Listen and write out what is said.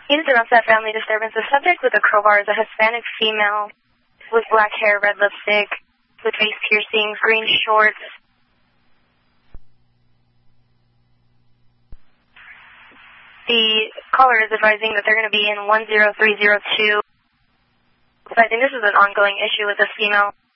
Units around that family disturbance. The subject with the crowbar is a Hispanic female with black hair, red lipstick, with face piercings, green shorts. The caller is advising that they're going to be in 10302. I think this is an ongoing issue with this female.